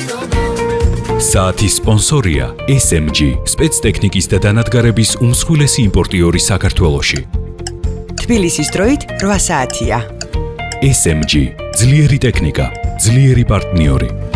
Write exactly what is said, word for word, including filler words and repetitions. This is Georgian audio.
საათის სპონსორია ეს ემ ჯი, სპეცტექნიკის და დანადგარების უმსხვილესი იმპორტიორი საქართველოში. თბილისის დროით რვა საათია. ეს ემ ჯი, ძლიერი ტექნიკა, ძლიერი პარტნიორი.